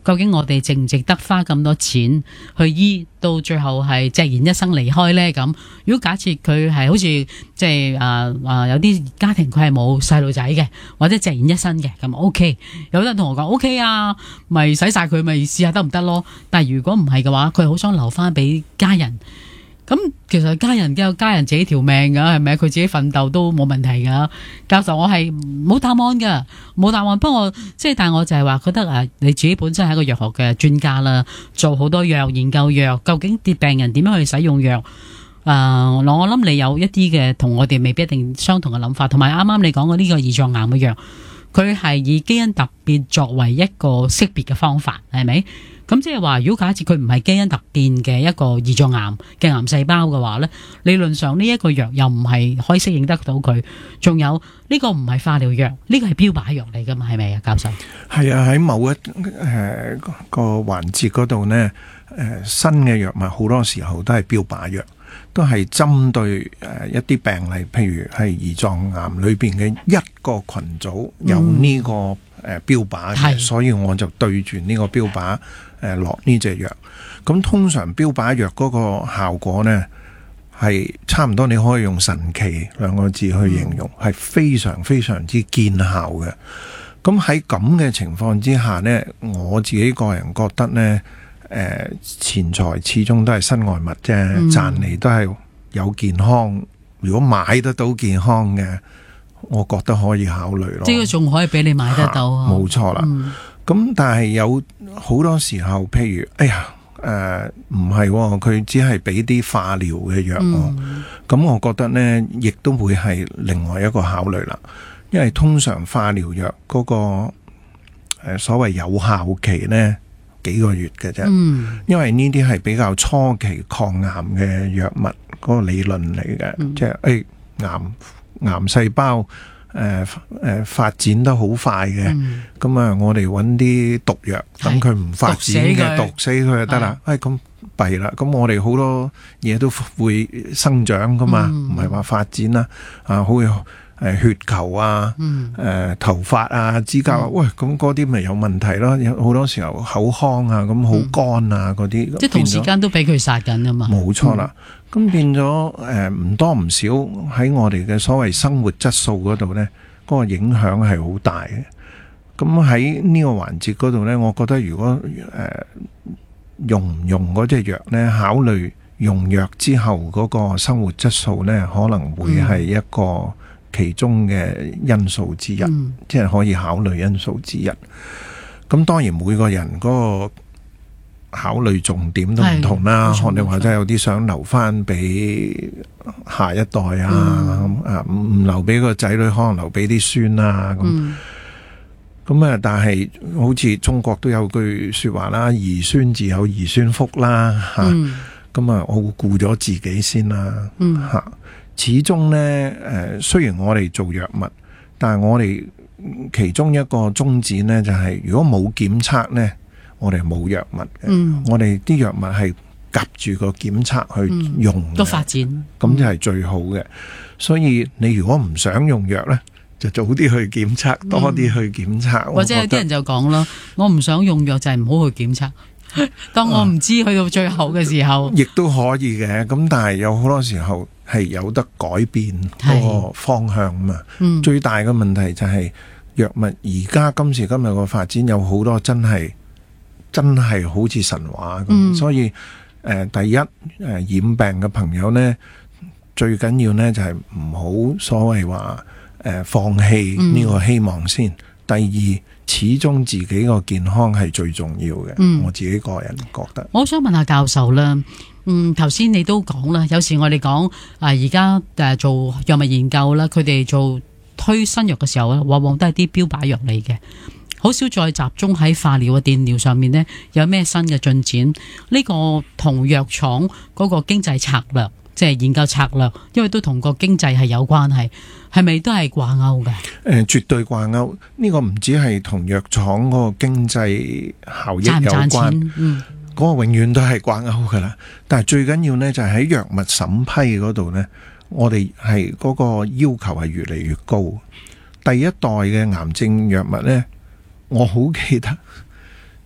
究竟我哋值唔值得花咁多錢去醫，到最後係隻然一生離開呢？咁如果假設佢係好似即係有啲家庭佢係冇細路仔嘅，或者隻然一生嘅，咁 OK。有人同我講 OK 啊，咪使晒佢咪試下得唔得咯？但係如果唔係嘅話，佢好想留翻俾家人。咁其實家人有家人自己條命噶，係咪？佢自己奮鬥都冇問題噶。教授，我係冇答案噶，冇答案。不過但係我就係話覺得你自己本身係一個藥學嘅專家啦，做好多藥研究藥，究竟啲病人點樣去使用藥？我諗你有一啲嘅同我哋未必一定相同嘅諗法，同埋啱啱你講嘅呢個胰臟癌嘅藥，佢係以基因突變作為一個識別嘅方法，係咪？咁即係話，如果假設佢唔係基因突變嘅一個胰臟癌嘅癌細胞嘅話呢，理論上呢一個藥又唔係可以適應得到佢。仲有呢個唔係化療藥，呢個係標靶藥嚟噶嘛？係咪啊，教授？係啊，喺某一個環節嗰度呢，新嘅藥物好多時候都係標靶藥，都係針對一啲病例，譬如係胰臟癌裏邊嘅一個群組有呢個標靶嘅，所以我就對住呢個標靶落呢隻藥。咁通常標靶藥嗰個效果呢，係差唔多你可以用神奇兩個字去形容，係非常非常之見效嘅。咁喺咁嘅情況之下呢，我自己個人覺得呢，錢財始終都係身外物啫，賺嚟都係有健康。如果買得到健康嘅，我覺得可以考慮咯。即係仲可以俾你買得到啊！冇錯啦。咁但係有好多時候，譬如唔係喎，佢只係俾啲化療嘅藥喎。咁我覺得呢，亦都會係另外一個考慮啦。因為通常化療藥嗰個所謂有效期呢，幾個月嘅啫。因為呢啲係比較初期抗癌嘅藥物嗰個理論嚟嘅，即係癌細胞發展得好快嘅，咁我哋揾啲毒藥，等佢唔發展嘅，毒死佢就得啦。咁弊啦，咁我哋好多嘢都會生長噶嘛，唔係話發展啦。好似血球啊，頭髮啊，指甲啊，喂，咁嗰啲咪有問題咯。有好多時候口腔啊，咁好乾啊嗰啲，即係同時間都俾佢殺緊啊嘛。冇錯啦。咁變咗唔多唔少喺我哋嘅所謂生活質素嗰度呢，嗰個影響係好大嘅。咁喺呢個環節嗰度呢，我覺得如果用唔用嗰隻藥呢，考慮用藥之後嗰個生活質素呢，可能會係一個其中嘅因素之一，即係可以考慮因素之一。咁當然每個人嗰個考慮重點都唔同啦，學你話齋有啲想留翻俾下一代啊，唔留俾個仔女，可能留俾啲孫啊咁但係好似中國都有句說話啦，兒孫自有兒孫福啦吓，咁我顧咗自己先啦吓。始終呢，雖然我哋做藥物，但係我哋其中一個宗旨呢，就係如果冇檢測呢，我哋冇藥物嘅，我哋啲藥物係夾住個檢測去用，都發展，咁就係最好嘅。所以你如果唔想用藥呢，就早啲去檢測，多啲去檢測。或者有啲人就講咯，我唔想用藥就係唔好去檢測。當我唔知去到最後嘅時候，亦都可以嘅。咁但係有好多時候係有得改變嗰個方向嘛。最大嘅問題就係藥物而家今時今日個發展有好多真係好似神話咁，所以第一染病嘅朋友呢，最緊要呢就係唔好所謂話放棄呢個希望先。第二，始終自己個健康係最重要嘅。我自己個人覺得。我想問下教授啦，頭先你都講啦，有時我哋講而家做藥物研究啦，佢哋做推新藥嘅時候咧，往往都係啲標靶藥嚟嘅。好少再集中喺化療嘅電療上面呢，有咩新嘅進展？呢個同藥廠嗰個經濟策略，即係研究策略，因為都同個經濟係有關係，係咪都係掛鈎嘅？絕對掛鈎。呢個唔止係同藥廠嗰個經濟效益有關，賺唔賺錢？嗰個永遠都係掛鈎噶啦。但係最緊要呢，就係喺藥物審批嗰度呢，我哋係嗰個要求係越嚟越高。第一代嘅癌症藥物呢，我好記得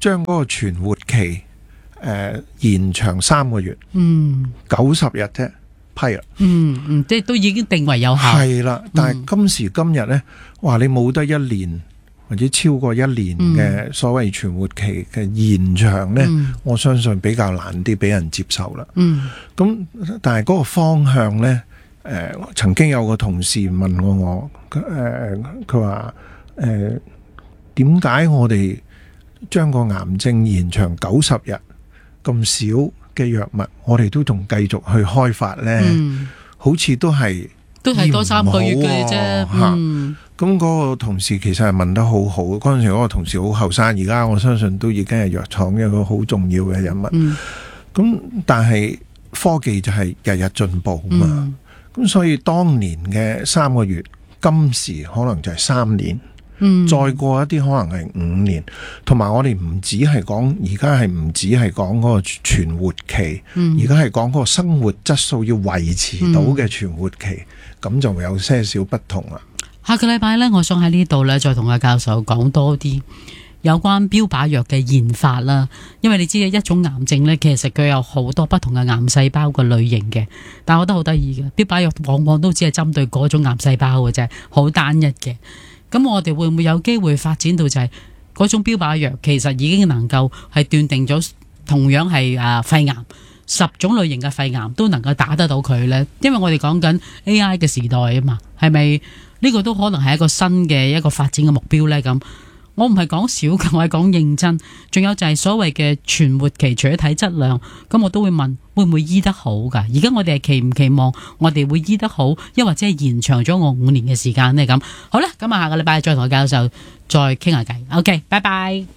將嗰個存活期延長3個月，90日啫，批啦。 即係都已經定為有效。 係啦，但係今時今日呢，話你冇得1年或者超過1年嘅所謂存活期嘅延長呢，我相信比較難啲俾人接受啦。咁但係嗰個方向呢，曾經有個同事問過我，佢話點解我哋將個癌症延長90日咁少嘅藥物，我哋都仲繼續去開發呢？好似都係多3個月嘅啫。 咁嗰個同事其實係問得好好，嗰陣時嗰個同事好後生，而家我相信都已經係藥廠一個好重要嘅人物。咁但係科技就係日日進步嘛。咁所以當年嘅3個月，今時可能就係3年。再過一啲可能係5年，同埋我哋唔止係講，而家係唔止係講嗰個存活期，而家係講嗰個生活質素要維持到嘅存活期，咁就會有些少不同啦。 下個禮拜呢，我想喺呢度呢，再同阿教授講多啲有關標靶藥嘅研發啦。因為你知一種癌症呢，其實佢有好多不同嘅癌細胞嘅類型嘅，但我覺得好得意嘅，標靶藥往往都只係針對嗰種癌細胞嘅啫，好單一嘅。咁我哋會唔會有機會發展到就係嗰種標靶藥其實已經能夠係斷定咗同樣係肺癌10種類型嘅肺癌都能夠打得到佢呢？因為我哋講緊 AI 嘅時代啊嘛，係咪呢個都可能係一個新嘅一個發展嘅目標呢？咁我唔係講少，我係講認真。仲有就係所謂嘅存活期，除咗睇質量，咁我都會問會唔會醫得好噶？而家我哋係期唔期望我哋會醫得好，又或者係延長咗我5年嘅時間呢？咁好啦，咁下個禮拜再同教授再傾下偈。OK，拜拜。